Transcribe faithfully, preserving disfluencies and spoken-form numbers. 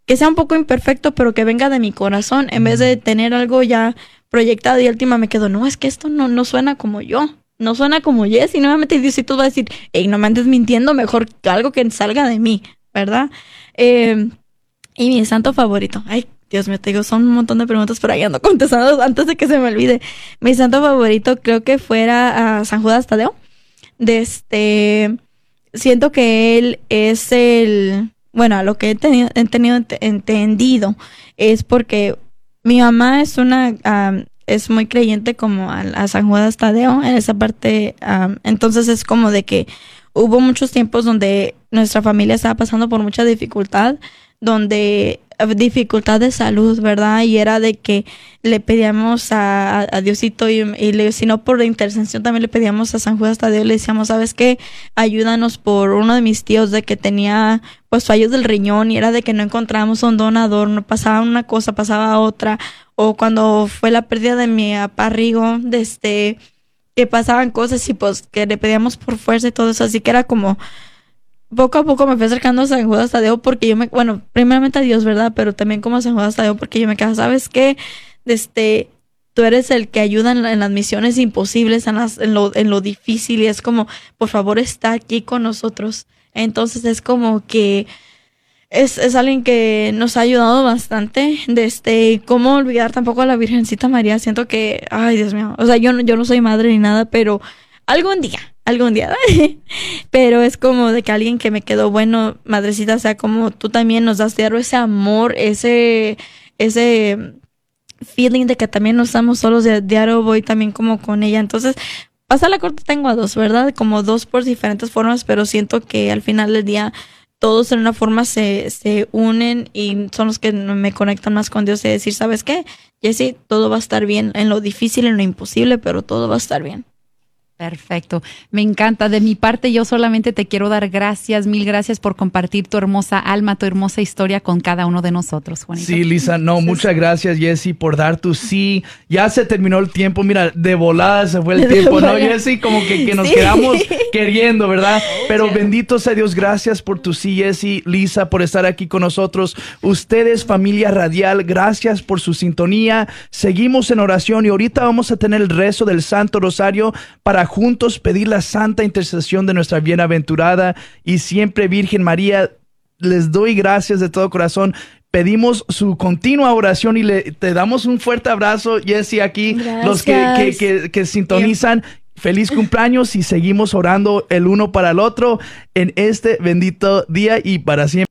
que sea un poco imperfecto, pero que venga de mi corazón, en vez de tener algo ya proyectado y última me quedo, no, es que esto no, no suena como yo, no suena como Jessy, nuevamente Diosito va a decir, hey, no me andes mintiendo, mejor algo que salga de mí, ¿verdad? Eh, y mi santo favorito, ay, Dios mío, te digo, son un montón de preguntas, pero ahí ando contestando antes de que se me olvide. Mi santo favorito creo que fuera a San Judas Tadeo. De este, siento que él es el, bueno, a lo que he tenido, he tenido ent- entendido es porque mi mamá es una, um, es muy creyente como a, a San Judas Tadeo en esa parte, um, entonces es como de que hubo muchos tiempos donde nuestra familia estaba pasando por mucha dificultad, donde dificultad de salud, ¿verdad? Y era de que le pedíamos a, a, a Diosito y, y le, si no por la intercesión también le pedíamos a San Judas Tadeo, le decíamos, ¿sabes qué? Ayúdanos por uno de mis tíos de que tenía pues fallos del riñón y era de que no encontrábamos un donador, no pasaba una cosa, pasaba otra, o cuando fue la pérdida de mi papá Rigo, de este, que pasaban cosas y pues que le pedíamos por fuerza y todo eso, así que era como poco a poco me fui acercando a San Judas Tadeo porque yo me, bueno, primeramente a Dios, ¿verdad? Pero también como a San Judas Tadeo porque yo me quedaba, ¿sabes qué? Este, tú eres el que ayuda en, la, en las misiones imposibles, en, las, en, lo, en lo difícil y es como, por favor, está aquí con nosotros. Entonces es como que es, es alguien que nos ha ayudado bastante. De este, cómo olvidar tampoco a la Virgencita María. Siento que, ay, Dios mío, o sea, yo, yo no soy madre ni nada, pero algún día, algún día, pero es como de que alguien que me quedó, bueno, madrecita, o sea, como tú también nos das diario ese amor, ese, ese feeling de que también no estamos solos, de diario voy también como con ella, entonces, pasa la corte tengo a dos, ¿verdad? Como dos por diferentes formas, pero siento que al final del día todos en una forma se, se unen y son los que me conectan más con Dios de decir, ¿sabes qué? Jessy, todo va a estar bien, en lo difícil, en lo imposible, pero todo va a estar bien. Perfecto, me encanta. De mi parte, yo solamente te quiero dar gracias, mil gracias por compartir tu hermosa alma, tu hermosa historia con cada uno de nosotros, Juanito. Sí, Lisa, no, muchas gracias, Jessy, por dar tu sí. Ya se terminó el tiempo, mira, de volada se fue el tiempo, ¿no, Jessy? Como que, que nos sí. quedamos queriendo, ¿verdad? Pero bendito sea Dios, gracias por tu sí, Jessy, Lisa, por estar aquí con nosotros. Ustedes, familia radial, gracias por su sintonía. Seguimos en oración y ahorita vamos a tener el rezo del Santo Rosario para juntos pedir la santa intercesión de nuestra bienaventurada y siempre Virgen María. Les doy gracias de todo corazón. Pedimos su continua oración y le, te damos un fuerte abrazo, Jessy, aquí. Gracias. Los que, que, que, que sintonizan. Bien. Feliz cumpleaños y seguimos orando el uno para el otro en este bendito día y para siempre.